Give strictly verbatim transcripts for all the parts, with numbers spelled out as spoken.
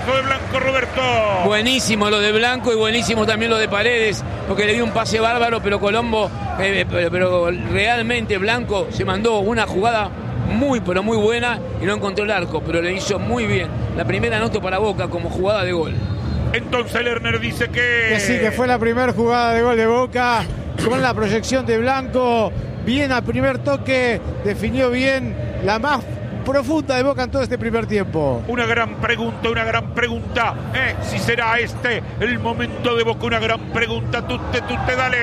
golazo de Blanco, Roberto. Buenísimo lo de Blanco y buenísimo también lo de Paredes, porque le dio un pase bárbaro, pero Colombo, eh, pero, pero realmente Blanco se mandó una jugada muy, pero muy buena y no encontró el arco, pero le hizo muy bien. La primera anoto para Boca como jugada de gol. Entonces Lerner dice que... Que sí, que fue la primera jugada de gol de Boca, con la proyección de Blanco, bien al primer toque, definió bien, la más profunda de Boca en todo este primer tiempo. Una gran pregunta, una gran pregunta. Eh, si será este el momento de Boca, una gran pregunta. Tutte, tutte, dale.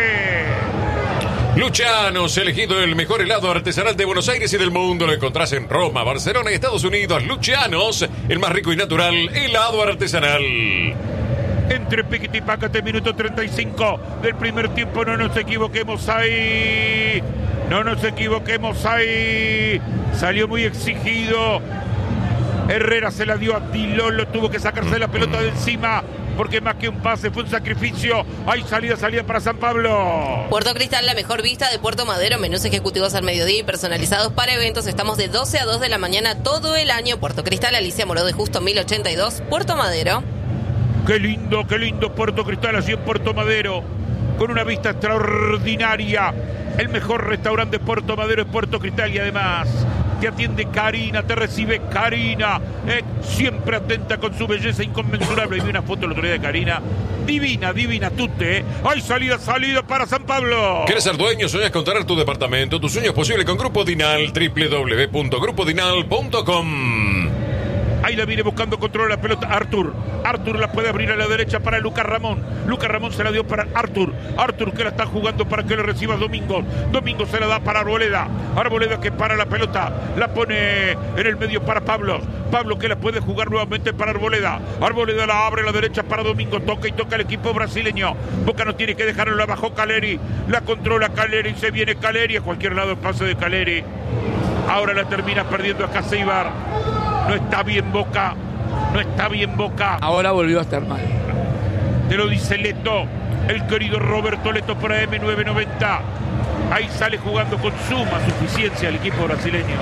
Lucianos, elegido el mejor helado artesanal de Buenos Aires y del mundo. Lo encontrás en Roma, Barcelona y Estados Unidos. Lucianos, el más rico y natural helado artesanal. Entre Piquiti y Pácate, minuto treinta y cinco del primer tiempo. No nos equivoquemos ahí. No nos equivoquemos ahí. Salió muy exigido. Herrera se la dio a Dilolo. Tuvo que sacarse la pelota de encima, porque más que un pase fue un sacrificio. Hay salida, salida para San Pablo. Puerto Cristal, la mejor vista de Puerto Madero. Menús ejecutivos al mediodía y personalizados para eventos. Estamos de doce a dos de la mañana todo el año. Puerto Cristal, Alicia Moró de Justo mil ochenta y dos, Puerto Madero. Qué lindo, qué lindo Puerto Cristal, así en Puerto Madero, con una vista extraordinaria. El mejor restaurante de Puerto Madero es Puerto Cristal, y además te atiende Karina, te recibe Karina, eh, siempre atenta con su belleza inconmensurable. Y vi una foto el otro día de Karina, divina, divina, tutte, eh. Hay salida, salida para San Pablo. ¿Quieres ser dueño? ¿Sueñas con tener tu departamento? Tu sueño es posible con Grupo Dinal, doble u doble u doble u punto grupo dinal punto com. Ahí la viene buscando, controla la pelota Artur. Artur la puede abrir a la derecha para Lucas Ramón. Lucas Ramón se la dio para Artur. Artur que la está jugando para que le reciba Domingo. Domingo se la da para Arboleda. Arboleda que para la pelota. La pone en el medio para Pablo. Pablo que la puede jugar nuevamente para Arboleda. Arboleda la abre a la derecha para Domingo. Toca y toca el equipo brasileño. Boca no tiene que dejarlo. La bajó Caleri. La controla Caleri. Se viene Caleri. A cualquier lado el pase de Caleri. Ahora la termina perdiendo a Caseibar. No está bien Boca, no está bien Boca. Ahora volvió a estar mal. Te lo dice Leto, el querido Roberto Leto por A M nueve noventa. Ahí sale jugando con suma suficiencia el equipo brasileño.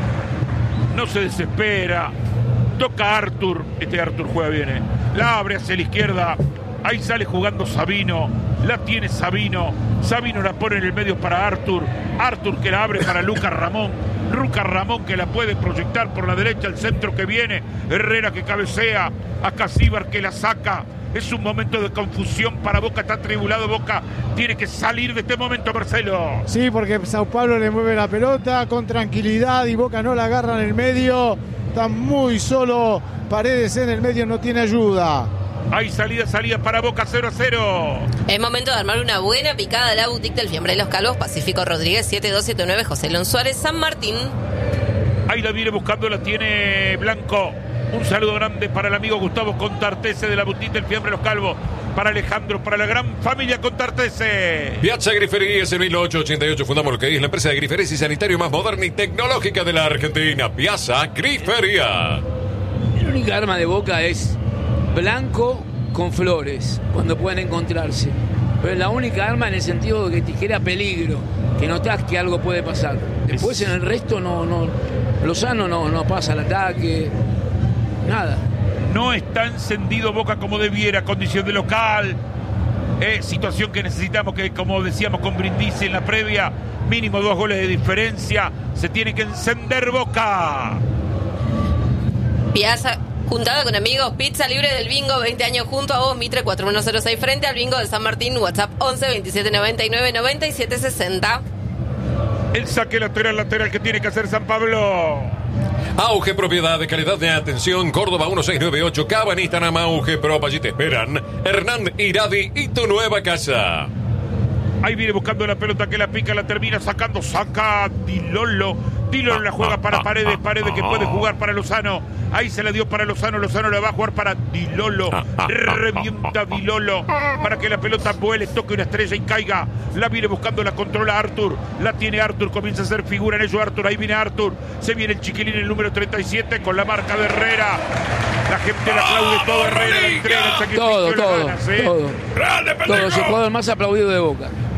No se desespera. Toca Artur. Este Artur juega bien, ¿eh? La abre hacia la izquierda. Ahí sale jugando Sabino. La tiene Sabino. Sabino la pone en el medio para Artur. Artur que la abre para Lucas Ramón. Lucas Ramón que la puede proyectar por la derecha, el centro que viene. Herrera que cabecea. A Casíbar que la saca. Es un momento de confusión para Boca. Está atribulado Boca. Tiene que salir de este momento, Marcelo. Sí, porque Sao Paulo le mueve la pelota con tranquilidad y Boca no la agarra en el medio. Está muy solo. Paredes en el medio no tiene ayuda. Hay salida, salida para Boca, cero a cero. Es momento de armar una buena picada a la boutique del Fiambre de los Calvos. Pacífico Rodríguez, siete dos siete nueve, José León Suárez, San Martín. Ahí la viene buscando, la tiene Blanco. Un saludo grande para el amigo Gustavo Contartese de la boutique del Fiambre de los Calvos. Para Alejandro, para la gran familia Contartese. Piazza Griferías en mil ochocientos ochenta y ocho fundamos lo que es la empresa de griferías y sanitario más moderna y tecnológica de la Argentina. Piazza Grifería. La única arma de Boca es Blanco con Flores, cuando pueden encontrarse. Pero es la única arma en el sentido de que te genera peligro, que notas que algo puede pasar. Después en el resto no, no, Lozano no, no pasa el ataque, nada. No está encendido Boca como debiera, condición de local. Eh, situación que necesitamos, que como decíamos con Brindisi en la previa, mínimo dos goles de diferencia. Se tiene que encender Boca. Piazza, juntada con amigos, pizza libre del bingo, veinte años junto a vos, Mitre cuatro uno cero seis, frente al bingo de San Martín, WhatsApp once veintisiete noventa y nueve noventa y siete sesenta. El saque lateral, lateral que tiene que hacer San Pablo. Auge Propiedad de calidad de atención, Córdoba uno seis nueve ocho, Cava en Instagram, Auge Prop, allí te esperan Hernán Iradi y tu nueva casa. Ahí viene buscando la pelota que la pica, la termina sacando, saca Dilolo. Dilolo la juega para Paredes, Paredes que puede jugar para Lozano. Ahí se la dio para Lozano, Lozano la va a jugar para Dilolo. Revienta Dilolo para que la pelota vuele, toque una estrella y caiga. La viene buscando, la controla Artur. La tiene Artur, comienza a hacer figura en ello Artur. Ahí viene Artur, se viene el chiquilín, el número treinta y siete con la marca de Herrera. La gente le aplaude todo, Herrera, la entrega, el sacrificio, todo, la todo, ganas, ¿eh? todo. Todo, es el jugador más aplaudido de Boca.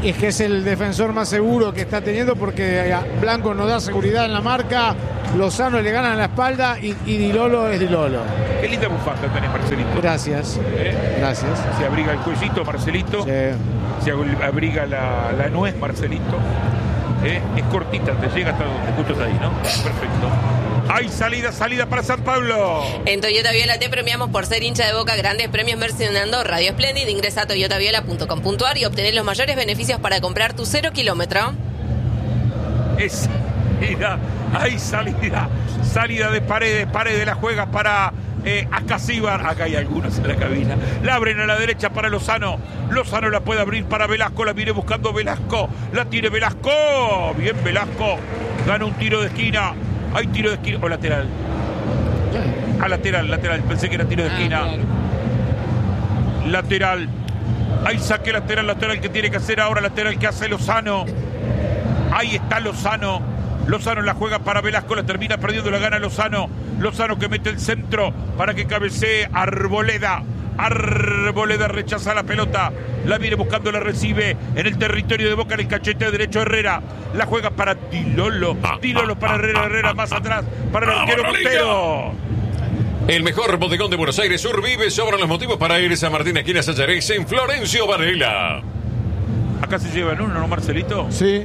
es que es el defensor más seguro que está teniendo, porque Blanco no da seguridad en la marca, Lozano le gana en la espalda y, y Di Lolo es Di Lolo. Qué linda bufanda tenés, Marcelito. Gracias. ¿Eh? Gracias. Se abriga el cuellito, Marcelito. Sí. Se abriga la, la nuez, Marcelito. ¿Eh? Es cortita, te llega hasta donde justo está ahí, ¿no? Perfecto. Hay salida, salida para San Pablo. En Toyota Viola te premiamos por ser hincha de Boca. Grandes premios mencionando Radio Splendid. Ingresa a toyota viola punto com punto a r y obtener los mayores beneficios para comprar tu cero kilómetro. Es salida, hay salida. Salida de Paredes, Paredes la juega para eh, Acasíbar. Acá hay algunos en la cabina. La abren a la derecha para Lozano. Lozano la puede abrir para Velasco. La viene buscando Velasco. La tiene Velasco. Bien Velasco. Gana un tiro de esquina. Hay tiro de esquina o lateral. A lateral, lateral. Pensé que era tiro de esquina. Ah, claro. Lateral. Hay saque lateral, lateral que tiene que hacer ahora. Lateral que hace Lozano. Ahí está Lozano. Lozano la juega para Velasco. La termina perdiendo, la gana Lozano. Lozano que mete el centro para que cabecee Arboleda. Arboleda rechaza la pelota, la viene buscando, la recibe en el territorio de Boca, en el cachete derecho Herrera, la juega para Di Lolo, Di Lolo para Herrera, Herrera más atrás para el arquero Montero. El mejor bodegón de Buenos Aires Sur vive. Sobran los motivos para ir a San Martín, esquina Sayares, en Florencio Varela. Acá se llevan uno, ¿no, Marcelito? Sí.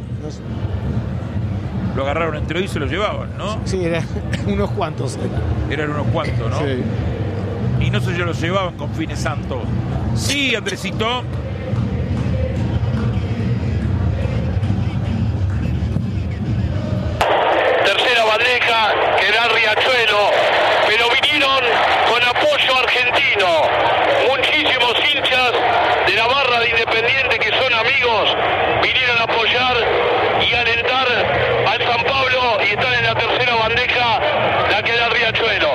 Lo agarraron entre ellos y se lo llevaban, ¿no? Sí, eran unos cuantos. Eran unos cuantos, ¿no? Sí. Y no se los llevaban con fines santos. Sí, Andresito. Tercera bandeja, que da Riachuelo, pero vinieron con apoyo argentino. Muchísimos hinchas de la barra de Independiente, que son amigos, vinieron a apoyar y alentar al San Pablo, y están en la tercera bandeja, la que da Riachuelo.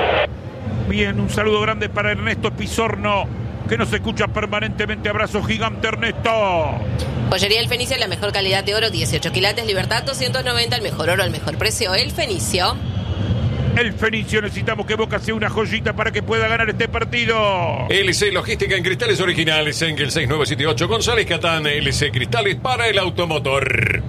Bien, un saludo grande para Ernesto Pizorno, que nos escucha permanentemente. Abrazo gigante, Ernesto. Joyería El Fenicio, la mejor calidad de oro, dieciocho quilates, Libertad doscientos noventa, el mejor oro al mejor precio. El Fenicio. El Fenicio, necesitamos que Boca sea una joyita para que pueda ganar este partido. L C Logística en cristales originales, en el seis nueve siete ocho, González Catán. L C Cristales para el automotor.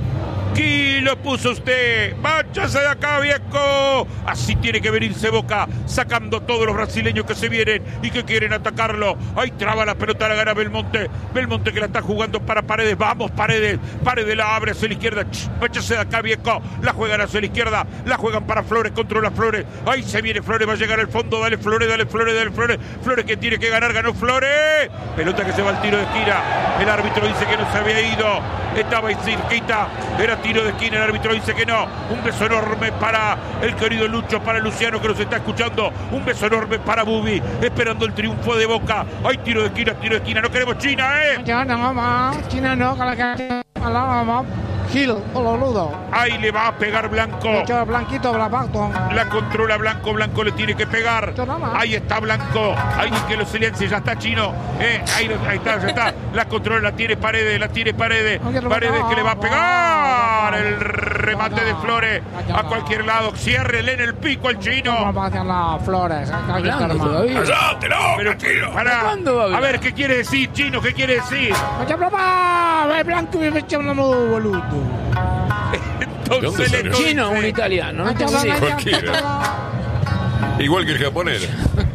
Aquí lo puso usted. ¡Váyase de acá, viejo! Así tiene que venirse Boca, sacando todos los brasileños que se vienen y que quieren atacarlo. Ahí traba la pelota, la gana Belmonte. Belmonte que la está jugando para Paredes. Vamos, Paredes. Paredes la abre hacia la izquierda. Ch, váyase de acá, viejo. La juegan hacia la izquierda. La juegan para Flores. Controla Flores. Ahí se viene Flores. Va a llegar al fondo. Dale, Flores, dale, Flores, dale, Flores. Flores que tiene que ganar. Ganó Flores. Pelota que se va al tiro de esquina. El árbitro dice que no se había ido. Estaba ahí cerquita. Era tiro de esquina, el árbitro dice que no. Un beso enorme para el querido Lucho, para Luciano que nos está escuchando. Un beso enorme para Bubi, esperando el triunfo de Boca. Hay tiro de esquina, tiro de esquina. No queremos China, ¿eh? China no, con la que Gil, boludo. Ahí le va a pegar Blanco. Blanquito, Blanco. La controla Blanco, Blanco le tiene que pegar. Ahí está Blanco. Ahí que lo silencie, ya está Chino. Eh, ahí, ahí está, ya está. La controla, la tiene Paredes, la tiene Paredes. Paredes que le va a pegar. El remate de Flores a cualquier lado. Ciérrele en el pico al Chino. Flores. ¡Cállate, no! Pero, para, a ver, ¿qué quiere decir, Chino? ¿Qué quiere decir? Blanco me echa un boludo. Entonces le Chino, un italiano, no tengo idea. Cualquiera. Igual que el japonés.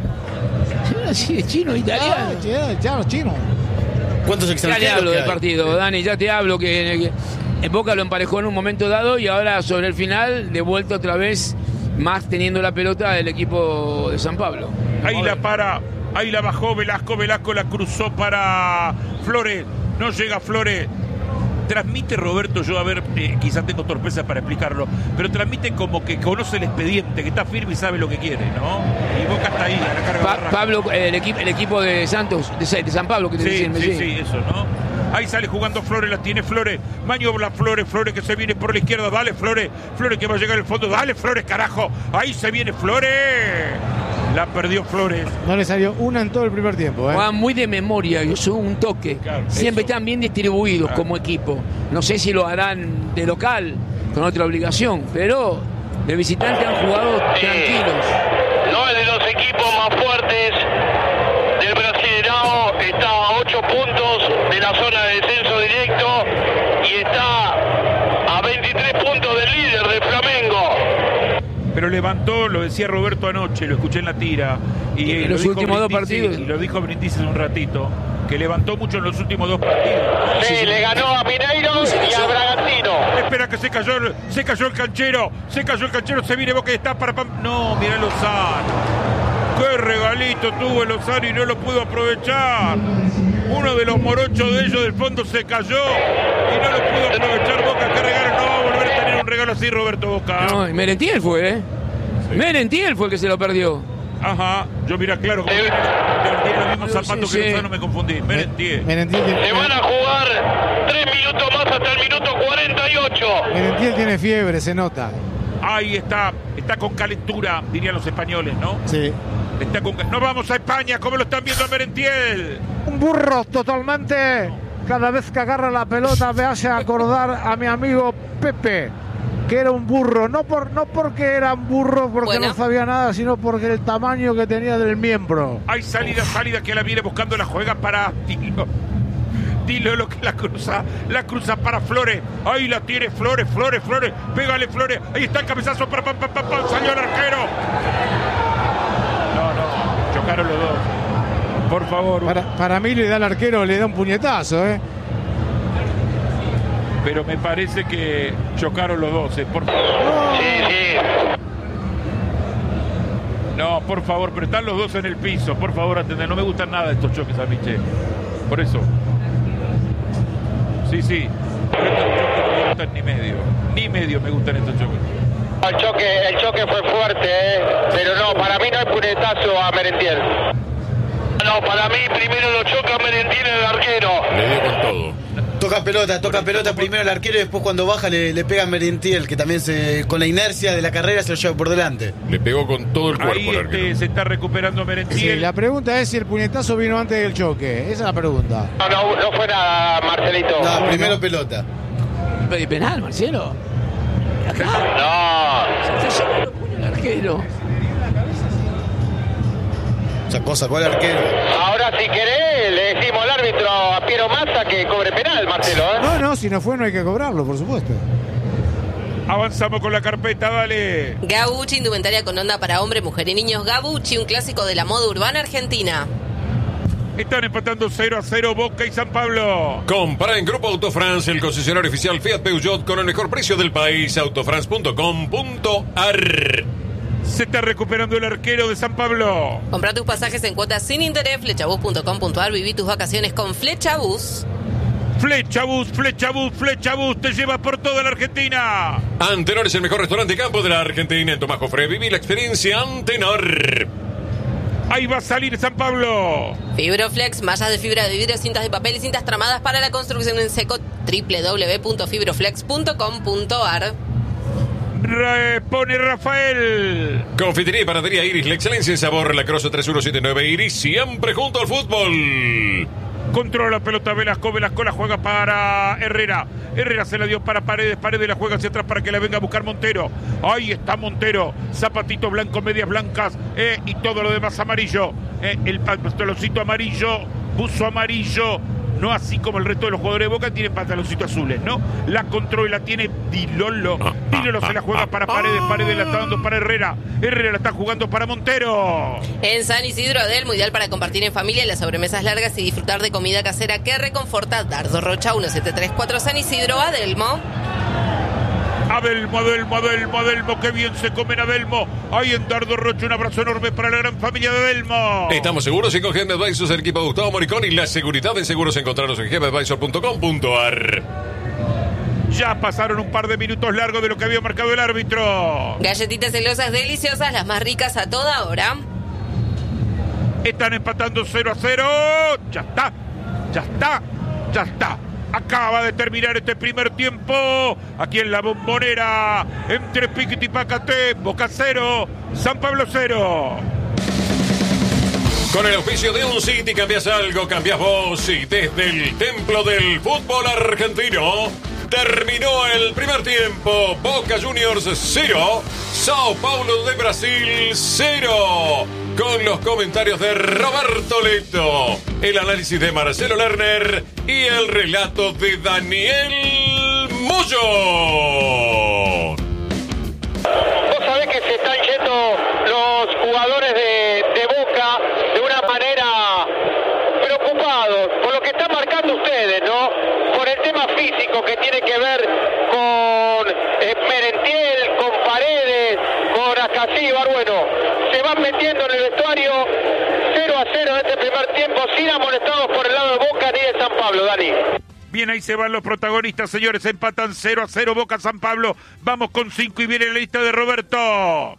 Sí, chino, italiano. Ya, los chinos. ¿Cuántos Ya extranjeros? te hablo que del hay? partido, Dani, ya te hablo que, que en Boca lo emparejó en un momento dado y ahora sobre el final, de vuelta otra vez, más teniendo la pelota del equipo de San Pablo. Ahí la para, ahí la bajó Velasco, Velasco la cruzó para Flores. No llega Flores. Transmite Roberto, yo a ver, eh, quizás tengo torpeza para explicarlo, pero transmite como que conoce el expediente, que está firme y sabe lo que quiere, ¿no? Y Boca está ahí, a la carga. Pa- Pablo, el, equipo, el equipo de Santos, de, de San Pablo, que te Sí, decían, sí, sí, eso, ¿no? Ahí sale jugando Flores, la tiene Flores, maniobra Flores, Flores que se viene por la izquierda, dale Flores, Flores que va a llegar al fondo, dale Flores, carajo, ahí se viene Flores. La perdió Flores. No le salió una en todo el primer tiempo, ¿eh? Juegan muy de memoria, eso un toque. Claro, Siempre eso. están bien distribuidos Claro. como equipo. No sé si lo harán de local, con otra obligación, pero de visitante han jugado tranquilos. No es de los equipos más fuertes del Brasileirao, está a ocho puntos de la zona de descenso directo. lo levantó, lo decía Roberto anoche, lo escuché en la tira. Y, en lo los dijo últimos dos Brindisi, partidos. Y lo dijo Brindisi hace un ratito, que levantó mucho en los últimos dos partidos. Sí, le ganó a Mineiro y a Bragantino. Espera que se cayó, el- se cayó el canchero, se cayó el canchero, se viene Boca y está para... Pam- No, mirá Lozano. Qué regalito tuvo el Lozano y no lo pudo aprovechar. Uno de los morochos de ellos del fondo se cayó y no lo pudo aprovechar. Boca, qué regalo, no va a volver a tener un regalo así, Roberto Boca. No, y Merentiel fue, ¿eh? Merentiel fue el que se lo perdió. Ajá, yo mira claro, como tiene los mismos zapatos Sí, que sí. Lozano, me confundí. Merentiel. Merentiel tiene, Se van a jugar tres minutos más hasta el minuto cuarenta y ocho. Merentiel tiene fiebre, se nota. Ahí está, está con calentura, dirían los españoles, ¿no? Sí. Está con... No vamos a España, ¿cómo lo están viendo a Merentiel? Un burro totalmente. Cada vez que agarra la pelota me hace acordar a mi amigo Pepe, que era un burro. No por no porque era un burro porque Bueno. no sabía nada, sino porque el tamaño que tenía del miembro. Hay salida, salida que la viene buscando, la juega para Dilo. Dilo lo que la cruza, la cruza para Flores. Ahí la tiene Flores, Flores, Flores. Pégale Flores. Ahí está el cabezazo para pam, pam, pam, pam. Salió el arquero. No, no, chocaron los dos. Por favor. Para, para mí le da al arquero, le da un puñetazo, ¿eh? Pero me parece que chocaron los dos, eh. Por favor. Sí, sí. No, por favor, pero están los dos en el piso. Por favor, atender. No me gustan nada estos choques a mí, che. Por eso. Sí, sí. Pero estos choques no me gustan ni medio. Ni medio me gustan estos choques. El choque, el choque fue fuerte, ¿eh? Pero no, para mí no hay punetazo a Merentiel. No, para mí primero lo choca Merentiel el arquero. Le dio con todo. Toca pelota, toca pelota primero el arquero y después cuando baja le, le pega a Merentiel, que también se, con la inercia de la carrera se lo lleva por delante. Le pegó con todo el cuerpo Ahí el este, arquero. se está recuperando Sí, Merentiel. la pregunta es si el puñetazo vino antes del choque. Esa es la pregunta. No, no, no fue nada, Marcelito. No, primero pelota. Pe- Penal, Marcelo. Acá. No. Se está llevando puño el arquero. Sacó, sacó al arquero. Ahora si querés le decimos al árbitro a Piero Massa que cobre penal, Marcelo, ¿eh? No, no, si no fue no hay que cobrarlo, por supuesto. Avanzamos con la carpeta, dale. Gabucci, indumentaria con onda para hombre, mujer y niños. Gabucci, un clásico de la moda urbana argentina. Están empatando cero a cero Boca y San Pablo. Compra en Grupo Autofrance, el concesionario oficial Fiat Peugeot con el mejor precio del país. autofrance punto com punto ar. Se está recuperando el arquero de San Pablo. Compra tus pasajes en cuotas sin interés, flechabus punto com punto ar. Viví tus vacaciones con Flechabus. Flechabus, Flechabus, Flechabus te lleva por toda la Argentina. Antenor es el mejor restaurante campo de la Argentina. En Tomás Jofre, viví la experiencia Antenor. Ahí va a salir San Pablo. Fibroflex, mallas de fibra de vidrio, cintas de papel y cintas tramadas para la construcción en seco. doble u doble u doble u punto fibroflex punto com punto ar. Repone Rafael. Confitería y panadería Iris, la excelencia en sabor. La Croce tres uno siete nueve Iris, siempre junto al fútbol. Controla la pelota Velasco, Velasco la juega para Herrera. Herrera se la dio para Paredes, Paredes la juega hacia atrás para que la venga a buscar Montero. Ahí está Montero, zapatito blanco, medias blancas eh, y todo lo demás amarillo. Eh, el pantaloncito amarillo, buzo amarillo. No así como el resto de los jugadores de Boca tienen pantaloncitos azules, ¿no? La controla, tiene Dilolo. Dilolo se la juega para Paredes, Paredes la está dando para Herrera. Herrera la está jugando para Montero. En San Isidro, Adelmo, ideal para compartir en familia las sobremesas largas y disfrutar de comida casera que reconforta. Dardo Rocha, uno siete tres cuatro San Isidro, Adelmo. Adelmo, Adelmo, Adelmo, Adelmo, qué bien se come en Adelmo. Ahí en Dardo Rocha, un abrazo enorme para la gran familia de Adelmo. Estamos seguros y con G M Advisors, el equipo de Gustavo Moricón y la seguridad en seguros encontrarnos en g m advisor punto com punto ar. Ya pasaron un par de minutos largos de lo que había marcado el árbitro. Galletitas celosas deliciosas, las más ricas a toda hora. Están empatando cero a cero. Ya está, ya está, ya está. Acaba de terminar este primer tiempo. Aquí en la Bombonera. Entre Piquete y Pacate. Boca cero, San Pablo cero. Con el auspicio de un City cambias algo, cambias vos. Y desde el templo del fútbol argentino terminó el primer tiempo. Boca Juniors cero, Sao Paulo de Brasil cero. Con los comentarios de Roberto Leto, el análisis de Marcelo Lerner y el relato de Daniel Moyo. Vos sabés que se están técnico que tiene que ver con eh, Merentiel, con Paredes, con Acasíbar. Bueno, se van metiendo en el vestuario. Cero a cero en este primer tiempo, sin amonestados por el lado de Boca ni de San Pablo, Dani. Bien, ahí se van los protagonistas, señores. Empatan cero a cero Boca San Pablo. Vamos con cinco y viene la lista de Roberto.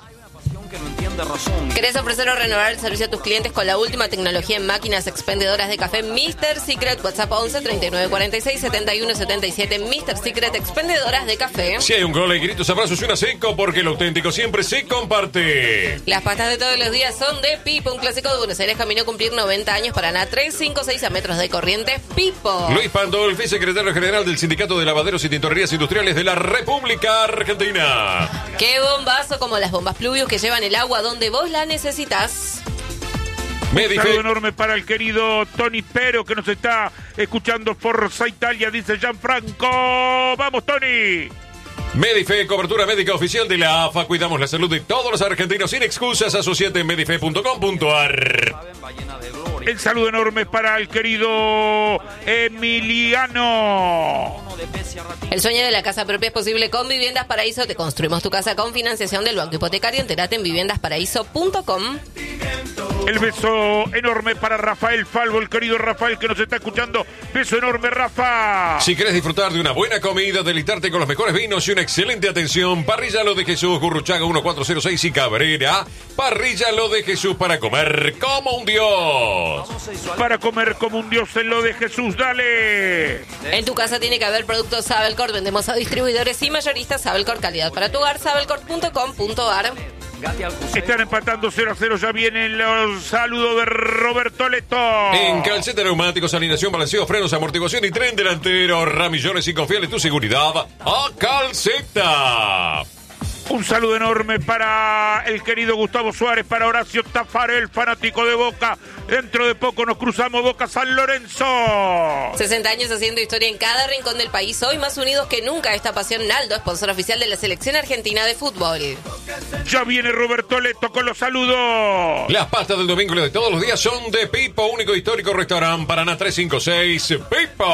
¿Querés ofrecer o renovar el servicio a tus clientes con la última tecnología en máquinas expendedoras de café mister Secret? WhatsApp once treinta y nueve cuarenta y seis setenta y uno setenta y siete. mister Secret, expendedoras de café. Si hay un gol, hay gritos, abrazos y una seco, porque lo auténtico siempre se comparte. Las pastas de todos los días son de Pipo, un clásico de Buenos Aires. Caminó a cumplir noventa años para nada. tres cinco seis a metros de Corrientes. Pipo. Luis Pandolfi, secretario general del Sindicato de Lavaderos y Tintorerías Industriales de la República Argentina. ¡Qué bombazo! Como las bombas Pluvius que llevan el agua donde vos la necesitas. Un saludo enorme para el querido Tony Pero, que nos está escuchando Forza Italia, dice Gianfranco. ¡Vamos, Tony! Medife, cobertura médica oficial de la A F A. Cuidamos la salud de todos los argentinos sin excusas. Asociate en medife punto com punto ar. El saludo enorme para el querido Emiliano. El sueño de la casa propia es posible con Viviendas Paraíso. Te construimos tu casa con financiación del Banco Hipotecario. Entérate en viviendas paraíso punto com. El beso enorme para Rafael Falvo, el querido Rafael que nos está escuchando. Beso enorme, Rafa. Si querés disfrutar de una buena comida, deleitarte con los mejores vinos y una excelente atención, Parrilla Lo de Jesús, Gurruchaga mil cuatrocientos seis y Cabrera. Parrilla Lo de Jesús para comer como un dios. Para comer como un dios en Lo de Jesús, dale. En tu casa tiene que haber productos Sabelcor. Vendemos a distribuidores y mayoristas Sabelcor, calidad para tu hogar, sabelcor punto com punto ar. Están empatando cero a cero, ya vienen los saludos de Roberto Leto. En calceta, neumáticos, alineación, balanceo, frenos, amortiguación y tren delantero. Ramillones y confiable tu seguridad a Calceta. Un saludo enorme para el querido Gustavo Suárez, para Horacio Tafarel, fanático de Boca. Dentro de poco nos cruzamos Boca San Lorenzo. sesenta años haciendo historia en cada rincón del país. Hoy más unidos que nunca. Esta pasión Naldo, sponsor oficial de la Selección Argentina de Fútbol. Ya viene Roberto Leto con los saludos. Las pastas del domingo y de todos los días son de Pipo, único histórico restaurante Paraná trescientos cincuenta y seis.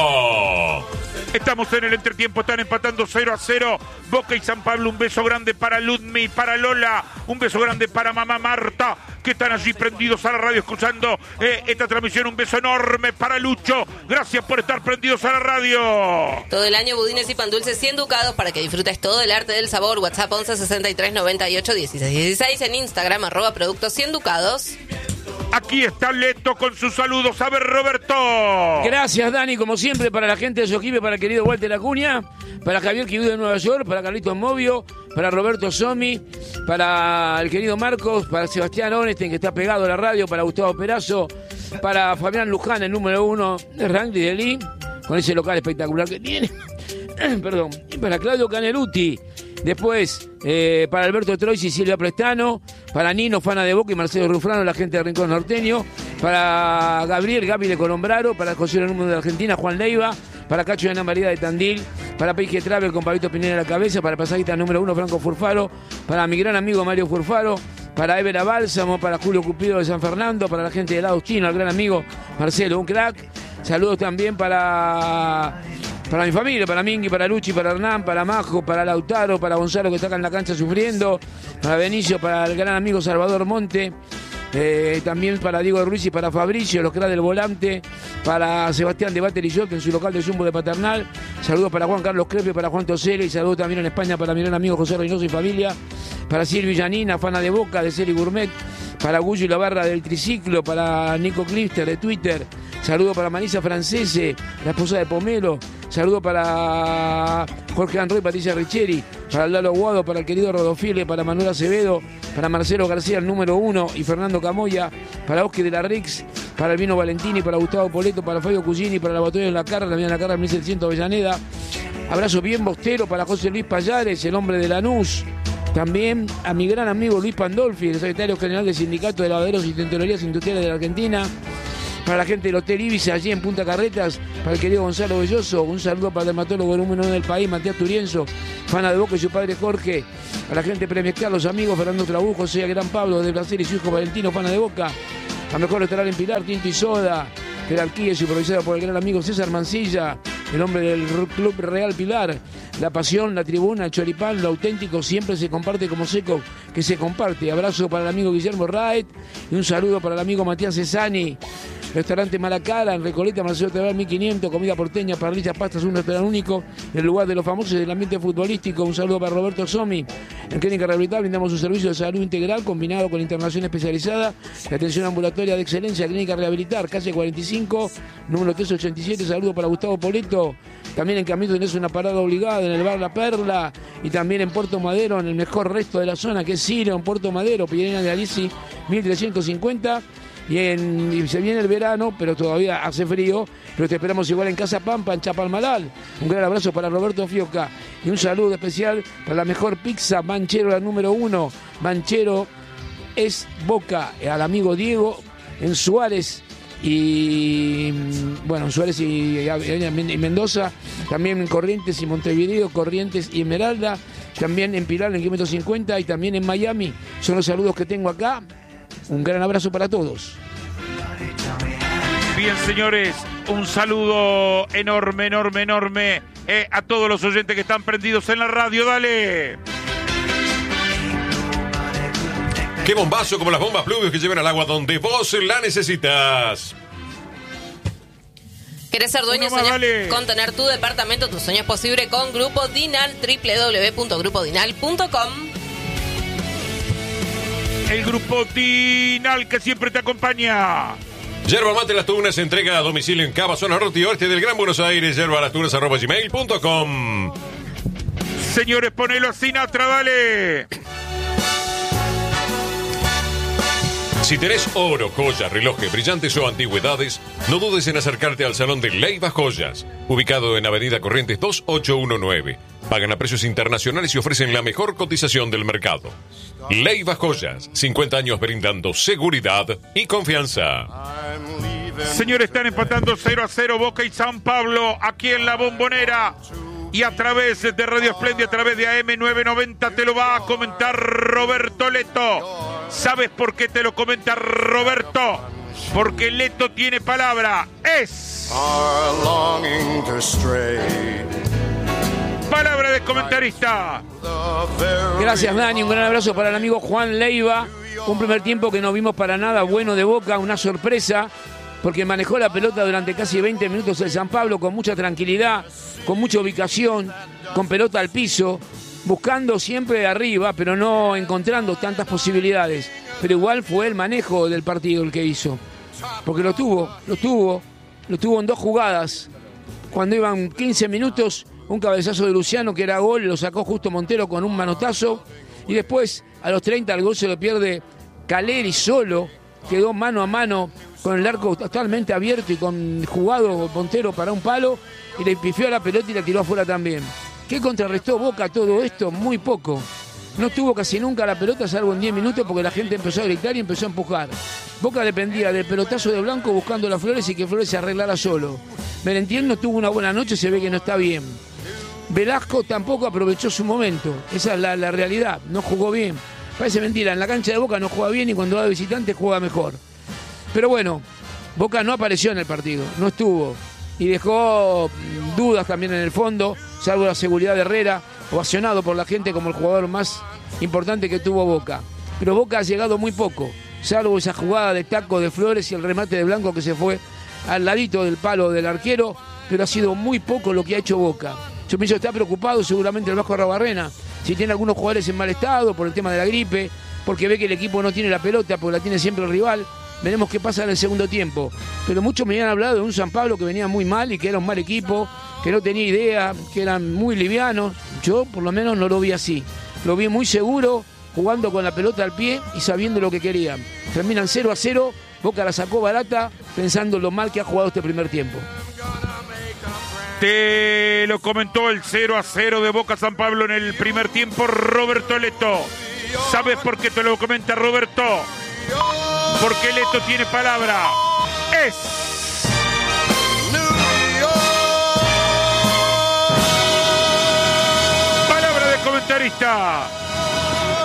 Pipo. Estamos en el entretiempo, están empatando cero a cero. Boca y San Pablo, un beso grande para Ludmi, para Lola, un beso grande para mamá Marta, que están allí prendidos a la radio escuchando eh, esta transmisión. Un beso enorme para Lucho, gracias por estar prendidos a la radio. Todo el año budines y pan dulces cien ducados para que disfrutes todo el arte del sabor. WhatsApp once sesenta y tres noventa y ocho dieciséis dieciséis, en Instagram arroba productos cien ducados. Aquí está Leto con sus saludos. A ver, Roberto. Gracias, Dani, como siempre, para la gente de Soquipe, para el querido Walter Acuña, para Javier Quibú de Nueva York, para Carlitos Movio, para Roberto Somi, para el querido Marcos, para Sebastián Onestein, que está pegado a la radio, para Gustavo Perazo, para Fabián Luján, el número uno de Randy de Lee, con ese local espectacular que tiene. Perdón. Y para Claudio Caneruti. Después, eh, para Alberto Troisi y Silvia Prestano, para Nino, Fana de Boca y Marcelo Rufrano, la gente de Rincón Norteño, para Gabriel Gaby de Colombraro, para José Número de Argentina, Juan Leiva, para Cacho y Ana María de Tandil, para Peije Travel con Pablito Pineda a la cabeza, para Pasajita número uno, Franco Furfaro, para mi gran amigo Mario Furfaro, para Évera Bálsamo, para Julio Cupido de San Fernando, para la gente de Lado Chino, al gran amigo Marcelo, un crack. Saludos también para... Para mi familia, para Mingui, para Luchi, para Hernán, para Majo, para Lautaro, para Gonzalo que está acá en la cancha sufriendo, para Benicio, para el gran amigo Salvador Monte, eh, también para Diego Ruiz y para Fabricio, los cracks del volante, para Sebastián de Baterizot en su local de Zumbo de Paternal. Saludos para Juan Carlos Crepe, para Juan Tosele y saludos también en España para mi gran amigo José Reynoso y familia, para Silvio Yanina, Fana de Boca, de Celi Gourmet, para Gullo y la Barra del Triciclo, para Nico Clister de Twitter. Saludo para Marisa Francese, la esposa de Pomelo. Saludo para Jorge André y Patricia Richeri, para Lalo Guado, para el querido Rodofile, para Manuel Acevedo, para Marcelo García, el número uno, y Fernando Camoya, para Oscar de la Rix, para Albino Valentini, para Gustavo Poleto, para Fabio Cugini, para la Botella en la Carra, la Vía en la Carra, mil setecientos Avellaneda. Abrazo bien bostero para José Luis Payares, el hombre de Lanús. También a mi gran amigo Luis Pandolfi, el secretario general del Sindicato de Lavaderos y Tintorerías Industriales de la Argentina. Para la gente del Hotel Ibiza, allí en Punta Carretas, para el querido Gonzalo Belloso, un saludo para el dermatólogo número uno del país, Matías Turienzo, Fana de Boca y su padre Jorge, a la gente premiescar, los amigos Fernando Trabujo, José Gran Pablo de Brasil y su hijo Valentino, Fana de Boca, a mejor restaurante en Pilar, Tinto y Soda, jerarquía supervisada por el gran amigo César Mancilla, el hombre del Club Real Pilar. La pasión, la tribuna, el choripán, lo auténtico siempre se comparte como seco que se comparte. Abrazo para el amigo Guillermo Raet y un saludo para el amigo Matías Cesani. Restaurante Malacara, en Recoleta, Marcelo Tebar, mil quinientos, comida porteña, parrillas, pastas, un restaurante único, en el lugar de los famosos del ambiente futbolístico. Un saludo para Roberto Somi. En Clínica Rehabilitar brindamos un servicio de salud integral combinado con internación especializada y atención ambulatoria de excelencia. Clínica Rehabilitar, calle cuarenta y cinco, número trescientos ochenta y siete. Saludo para Gustavo Poleto. También en Camino tenés una parada obligada en el bar La Perla y también en Puerto Madero, en el mejor resto de la zona, que es Ciro, en Puerto Madero, Pirena de Alici, mil trescientos cincuenta. Y, en, y se viene el verano, pero todavía hace frío, pero te esperamos igual en Casa Pampa, en Chapalmalal. Un gran abrazo para Roberto Fioca y un saludo especial para la mejor pizza Manchero, la número uno. Manchero es Boca, al amigo Diego en Suárez y bueno, Suárez y, y Mendoza, también en Corrientes y Montevideo, Corrientes y Esmeralda, también en Pilar en kilómetro cincuenta y también en Miami. Son los saludos que tengo acá. Un gran abrazo para todos. Bien, señores, un saludo enorme, enorme, enorme eh, a todos los oyentes que están prendidos en la radio. Dale. Qué bombazo como las bombas Pluvius que llevan al agua donde vos la necesitas. ¿Querés ser dueño? Más, Soñás dale. con tener tu departamento, tu sueño es posible con Grupo Dinal, doble u doble u doble u punto grupo dinal punto com. El Grupo Dinal que siempre te acompaña. Yerba Mate Las Tunas se entrega a domicilio en Cava, zona norte y oeste del Gran Buenos Aires. yerba las tunas arroba gmail punto com. Señores, ponelo a Sinatra, dale. Si tenés oro, joyas, relojes, brillantes o antigüedades, no dudes en acercarte al Salón de Leiva Joyas, ubicado en Avenida Corrientes dos ocho diecinueve. Pagan a precios internacionales y ofrecen la mejor cotización del mercado. Leiva Joyas, cincuenta años brindando seguridad y confianza. Señores, están empatando cero a cero Boca y San Pablo aquí en La Bombonera. Y a través de Radio Espléndida, a través de A M novecientos noventa, te lo va a comentar Roberto Leto. ¿Sabes por qué te lo comenta Roberto? Porque Leto tiene palabra. Es... palabra de comentarista. Gracias, Dani. Un gran abrazo para el amigo Juan Leiva. Un primer tiempo que no vimos para nada bueno de Boca, una sorpresa, porque manejó la pelota durante casi veinte minutos el San Pablo con mucha tranquilidad, con mucha ubicación, con pelota al piso, buscando siempre arriba, pero no encontrando tantas posibilidades. Pero igual fue el manejo del partido el que hizo, porque lo tuvo, lo tuvo, lo tuvo en dos jugadas. Cuando iban quince minutos, un cabezazo de Luciano que era gol, lo sacó justo Montero con un manotazo, y después a los treinta el gol se lo pierde Caleri solo, quedó mano a mano con el arco totalmente abierto y con jugado Montero para un palo, y le pifió a la pelota y la tiró afuera también. ¿Qué contrarrestó Boca todo esto? Muy poco. No tuvo casi nunca la pelota, salvo en diez minutos, porque la gente empezó a gritar y empezó a empujar. Boca dependía del pelotazo de Blanco buscando a Flores y que Flores se arreglara solo. Merentiel no tuvo una buena noche, se ve que no está bien. Velasco tampoco aprovechó su momento, esa es la, la realidad, no jugó bien. Parece mentira, en la cancha de Boca no juega bien y cuando va de visitante juega mejor. Pero bueno, Boca no apareció en el partido, no estuvo. Y dejó dudas también en el fondo, salvo la seguridad de Herrera, ovacionado por la gente como el jugador más importante que tuvo Boca. Pero Boca ha llegado muy poco, salvo esa jugada de taco de Flores y el remate de Blanco que se fue al ladito del palo del arquero, pero ha sido muy poco lo que ha hecho Boca. Yo pienso que está preocupado seguramente el Vasco Arrabarrena, si tiene algunos jugadores en mal estado por el tema de la gripe, porque ve que el equipo no tiene la pelota, porque la tiene siempre el rival. Veremos qué pasa en el segundo tiempo. Pero muchos me habían hablado de un San Pablo que venía muy mal y que era un mal equipo, que no tenía idea, que eran muy livianos. Yo por lo menos no lo vi así. Lo vi muy seguro, jugando con la pelota al pie y sabiendo lo que querían. Terminan cero a cero, Boca la sacó barata pensando lo mal que ha jugado este primer tiempo. Te lo comentó el cero a cero de Boca San Pablo en el primer tiempo Roberto Leto. ¿Sabes por qué te lo comenta Roberto? Porque Leto tiene palabra. Es... palabra de comentarista.